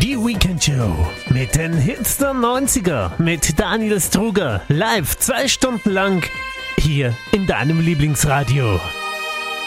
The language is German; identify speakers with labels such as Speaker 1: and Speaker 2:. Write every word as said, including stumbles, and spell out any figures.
Speaker 1: Die Weekend Show mit den Hits der neunziger mit Daniel Struger live zwei Stunden lang hier in deinem Lieblingsradio.